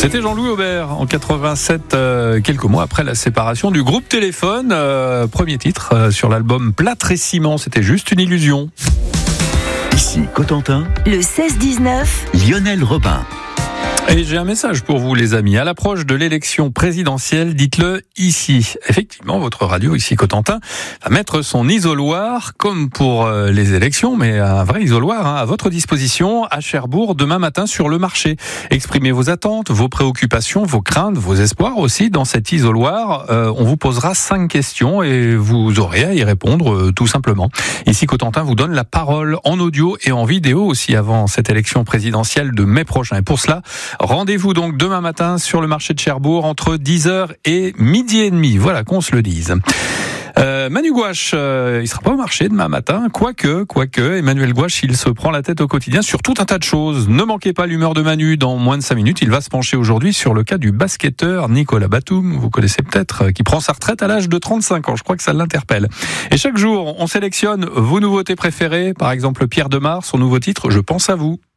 C'était Jean-Louis Aubert en 87, quelques mois après la séparation du groupe Téléphone. Premier titre sur l'album Plâtre et Ciment, c'était juste une illusion. Ici Cotentin, le 16-19, Lionel Robin. Et j'ai un message pour vous les amis. À l'approche de l'élection présidentielle, dites-le ici. Effectivement, votre radio ici Cotentin va mettre son isoloir, comme pour les élections, mais un vrai isoloir à votre disposition à Cherbourg demain matin sur le marché. Exprimez vos attentes, vos préoccupations, vos craintes, vos espoirs aussi dans cet isoloir. On vous posera 5 questions et vous aurez à y répondre tout simplement. Ici Cotentin vous donne la parole en audio et en vidéo aussi avant cette élection présidentielle de mai prochain. Et pour cela, rendez-vous donc demain matin sur le marché de Cherbourg entre 10h et midi et demi. Voilà qu'on se le dise. Manu Gouache, il sera pas au marché demain matin, quoique, Emmanuel Gouache, il se prend la tête au quotidien sur tout un tas de choses. Ne manquez pas l'humeur de Manu, dans moins de 5 minutes, il va se pencher aujourd'hui sur le cas du basketteur Nicolas Batum, vous connaissez peut-être, qui prend sa retraite à l'âge de 35 ans, je crois que ça l'interpelle. Et chaque jour, on sélectionne vos nouveautés préférées, par exemple Pierre Demar, son nouveau titre, Je pense à vous.